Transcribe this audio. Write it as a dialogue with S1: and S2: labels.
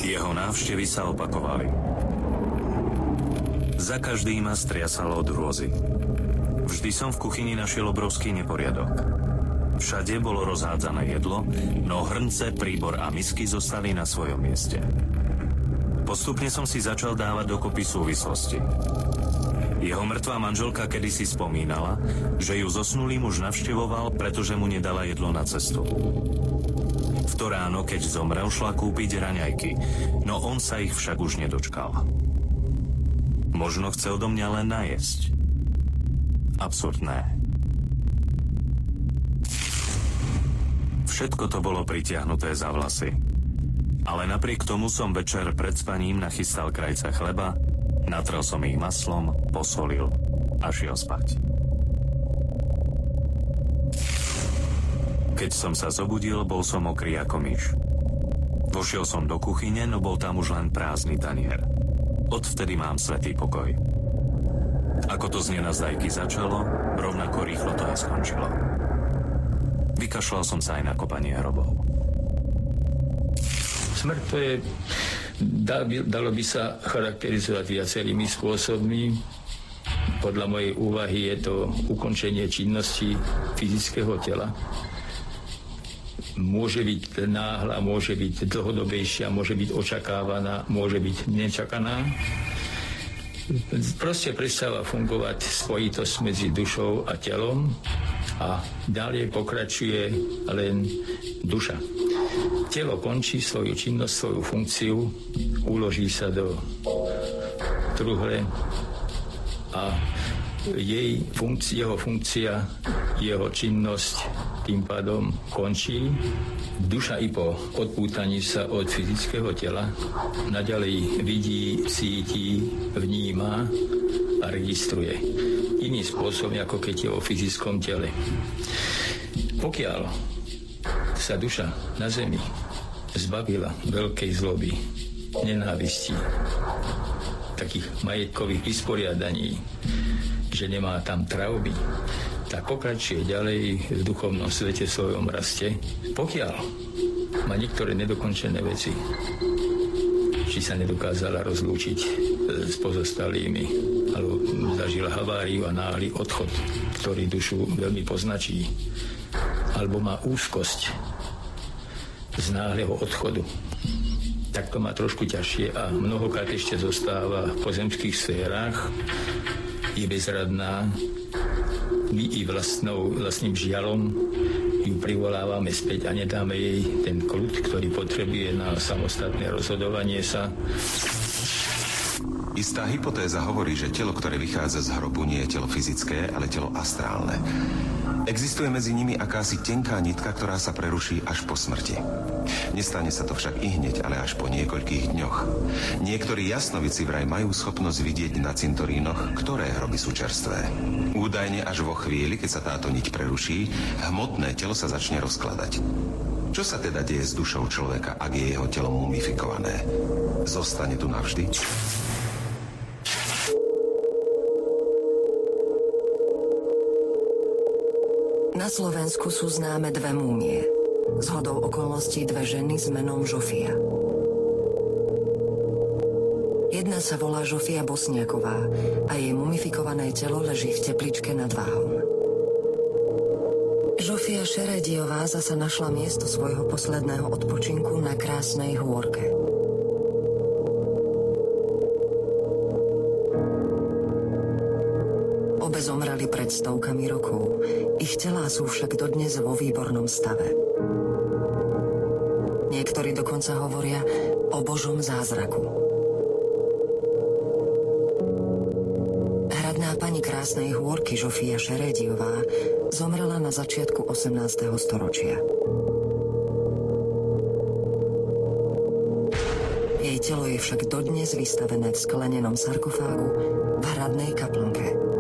S1: Jeho návštevy sa opakovali. Za každým ma striasalo od hrôzy. Vždy som v kuchyni našiel obrovský neporiadok. Všade bolo rozhádzané jedlo, no hrnce, príbor a misky zostali na svojom mieste. Postupne som si začal dávať dokopy súvislosti. Jeho mŕtvá manželka kedysi spomínala, že ju zosnulý muž navštevoval, pretože mu nedala jedlo na cestu. V to ráno, keď zomrel, šla kúpiť raňajky, no on sa ich však už nedočkal. Možno chcel do mňa len najesť. Absurdné. Všetko to bolo pritiahnuté za vlasy. Ale napriek tomu som večer pred spaním nachystal krajce chleba, natrel som ich maslom, posolil a šiel spať. Keď som sa zobudil, bol som mokrý ako myš. Vošiel som do kuchyne, no bol tam už len prázdny tanier. Odvtedy mám svätý pokoj. Ako to z nenazdajky začalo, rovnako rýchlo to aj skončilo. Vykašľal som sa aj na kopanie hrobov.
S2: Smrť to je, dalo by sa charakterizovať viacerými spôsobmi. Podľa mojej úvahy je to ukončenie činnosti fyzického tela. Môže byť náhla, môže byť dlhodobejšia, môže byť očakávaná, môže byť nečakaná. Proste prestáva fungovať spojitosť medzi dušou a telom a ďalej pokračuje len duša. Telo končí svoju činnosť, svoju funkciu, uloží sa do truhle a jeho funkcia, jeho činnosť tým pádom končí. Duša i po odpútaní sa od fyzického tela naďalej vidí, cíti, vníma a registruje. Iným spôsobom, ako keď je o fyzickom tele. Pokiaľ sa duša na zemi zbavila veľkej zloby, nenávisti, takých majetkových vysporiadaní, že nemá tam traumy, tak pokračuje ďalej v duchovnom svete, svojom raste. Pokiaľ má niektoré nedokončené veci, či sa nedokázala rozlúčiť s pozostalými, alebo zažila haváriu a náhly odchod, ktorý dušu veľmi poznačí, alebo má úzkosť z náhleho odchodu, tak to má trošku ťažšie a mnohokrát ešte zostáva v pozemských sférach, je bezradná, my i vlastným žialom ju privolávame späť a nedáme jej ten kľud, ktorý potrebuje na samostatné rozhodovanie sa.
S3: Istá hypotéza hovorí, že telo, ktoré vychádza z hrobu, nie je telo fyzické, ale telo astrálne. Existuje medzi nimi akási tenká nitka, ktorá sa preruší až po smrti. Nestane sa to však i hneď, ale až po niekoľkých dňoch. Niektorí jasnovici vraj majú schopnosť vidieť na cintorínoch, ktoré hroby sú čerstvé. Údajne až vo chvíli, keď sa táto niť preruší, hmotné telo sa začne rozkladať. Čo sa teda deje s dušou človeka, ak je jeho telo mumifikované? Zostane tu navždy?
S4: Na Slovensku sú známe dve múmie. Zhodou okolností dve ženy s menom Žofia. Jedna sa volá Žofia Bosniaková a jej mumifikované telo leží v tepličke nad Váhom. Žofia Šerediová zasa našla miesto svojho posledného odpočinku na Krásnej hôrke. Obe zomreli pred stovkami rokov. Ich telá sú však dodnes vo výbornom stave. Niektorí dokonca hovoria o Božom zázraku. Hradná pani Krásnej hôrky Žofia Šerediová zomrela na začiatku 18. storočia. Jej telo je však dodnes vystavené v sklenenom sarkofágu v hradnej kaplnke.